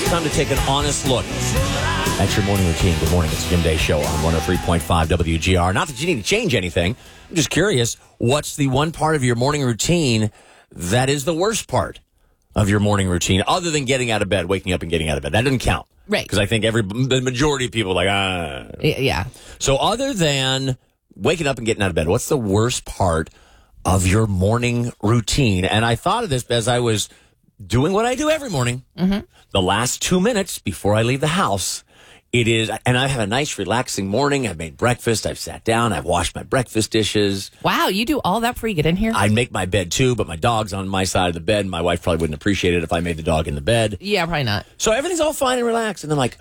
time to take an honest look at your morning routine. Good morning. It's Jim Day Show on 103.5 WGR. Not that you need to change anything. I'm just curious, what's the one part of your morning routine that is the worst part of your morning routine, other than getting out of bed, waking up and getting out of bed? That doesn't count. Right. Because I think the majority of people are like, Yeah. So other than waking up and getting out of bed, what's the worst part of your morning routine? And I thought of this as I was doing what I do every morning. Mm-hmm. The last 2 minutes before I leave the house, it is, and I have a nice, relaxing morning. I've made breakfast. I've sat down. I've washed my breakfast dishes. Wow, you do all that before you get in here? I make my bed, too, but my dog's on my side of the bed. My wife probably wouldn't appreciate it if I made the dog in the bed. Yeah, probably not. So everything's all fine and relaxed. And then like,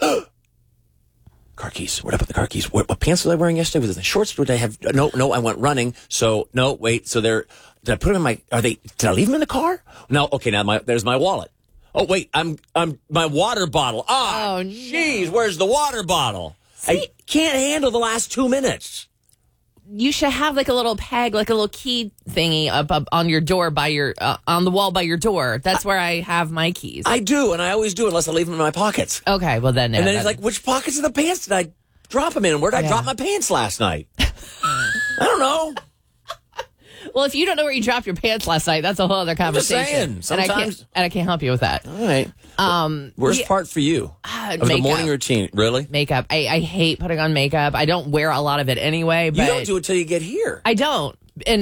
car keys. Where'd I put the car keys? What pants was I wearing yesterday? Was it the shorts? Did I have? No, I went running. So, no, wait. So did I put them in my, did I leave them in the car? No, okay, now there's my wallet. Oh, wait, I'm my water bottle. Oh, jeez, where's the water bottle? I can't handle the last 2 minutes. You should have like a little peg, like a little key thingy up on your door by your, on the wall by your door. That's where I have my keys. I do, and I always do unless I leave them in my pockets. Okay, well then. And then it's like, which pockets of the pants did I drop them in? And where did I drop my pants last night? I don't know. Well, if you don't know where you dropped your pants last night, that's a whole other conversation. Just saying, sometimes. And I can't help you with that. All right. Worst part for you of the morning routine, really? Makeup. I hate putting on makeup. I don't wear a lot of it anyway. But you don't do it till you get here. I don't. And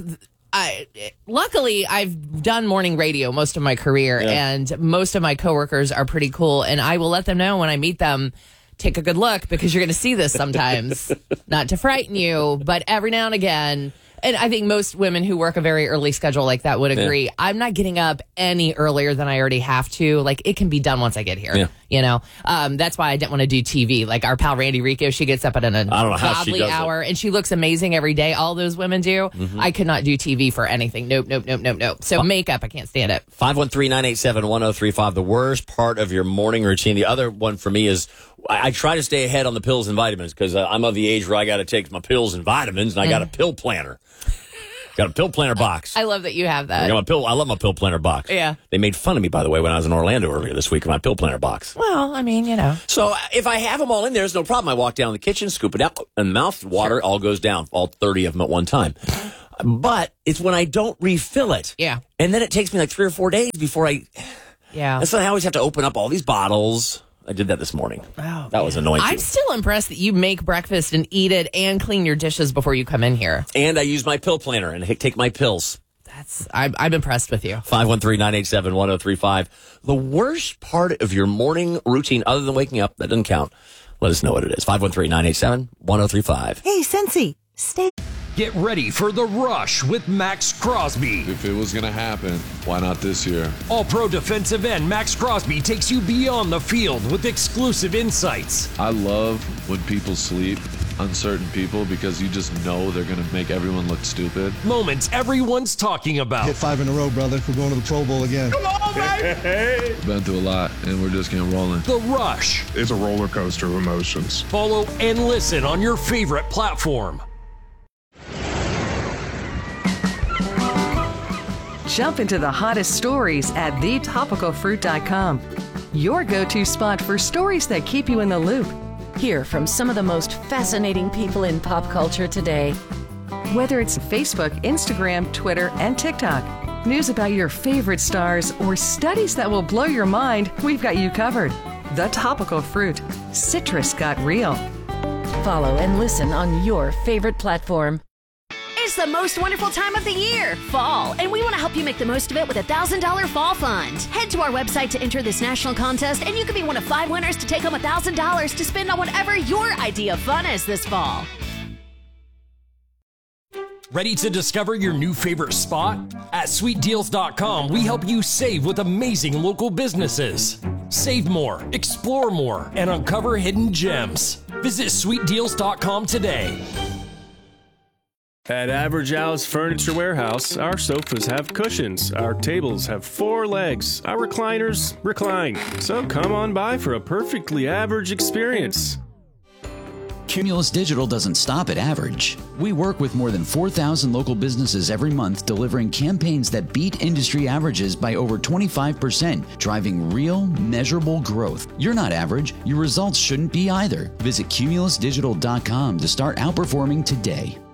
luckily, I've done morning radio most of my career, and most of my coworkers are pretty cool, and I will let them know when I meet them. Take a good look, because you're going to see this sometimes. Not to frighten you, but every now and again. And I think most women who work a very early schedule like that would agree. Yeah. I'm not getting up any earlier than I already have to. Like, it can be done once I get here. Yeah. You know, that's why I didn't want to do TV. Like our pal Randy Rico, she gets up at an ungodly hour, and she looks amazing every day. All those women do. Mm-hmm. I could not do TV for anything. Nope. So makeup, I can't stand it. 513-987-1035. The worst part of your morning routine. The other one for me is I try to stay ahead on the pills and vitamins, because I'm of the age where I got to take my pills and vitamins, and I got a pill planner. Got a pill planner box. I love that you have that. I love my pill planner box. Yeah. They made fun of me, by the way, when I was in Orlando earlier this week with my pill planner box. Well, I mean, you know. So if I have them all in there, there's no problem. I walk down in the kitchen, scoop it out, and mouth water all goes down, all 30 of them at one time. But it's when I don't refill it. Yeah. And then it takes me like 3 or 4 days before I... Yeah. And so I always have to open up all these bottles. I did that this morning. Oh, that was annoying. I'm still impressed that you make breakfast and eat it and clean your dishes before you come in here. And I use my pill planner and take my pills. I'm impressed with you. 513-987-1035. The worst part of your morning routine, other than waking up, that doesn't count. Let us know what it is. 513-987-1035. Hey, Sensi, stay. Get ready for The Rush with Max Crosby. If it was going to happen, why not this year? All-pro defensive end Max Crosby takes you beyond the field with exclusive insights. I love when people sleep, uncertain people, because you just know they're going to make everyone look stupid. Moments everyone's talking about. Hit 5 in a row, brother. We're going to the Pro Bowl again. Come on, baby! Been through a lot, and we're just getting rolling. The Rush. It's a roller coaster of emotions. Follow and listen on your favorite platform. Jump into the hottest stories at thetopicalfruit.com. Your go-to spot for stories that keep you in the loop. Hear from some of the most fascinating people in pop culture today. Whether it's Facebook, Instagram, Twitter, and TikTok, news about your favorite stars, or studies that will blow your mind, we've got you covered. The Topical Fruit. Citrus got real. Follow and listen on your favorite platform. It's the most wonderful time of the year, fall, and we want to help you make the most of it with a $1,000 fall fund. Head to our website to enter this national contest, and you can be one of 5 winners to take home $1,000 to spend on whatever your idea of fun is this fall. Ready to discover your new favorite spot? At sweetdeals.com, we help you save with amazing local businesses. Save more, explore more, and uncover hidden gems. Visit sweetdeals.com today. At Average Al's Furniture Warehouse, our sofas have cushions, our tables have 4 legs, our recliners recline. So come on by for a perfectly average experience. Cumulus Digital doesn't stop at average. We work with more than 4,000 local businesses every month, delivering campaigns that beat industry averages by over 25%, driving real, measurable growth. You're not average. Your results shouldn't be either. Visit cumulusdigital.com to start outperforming today.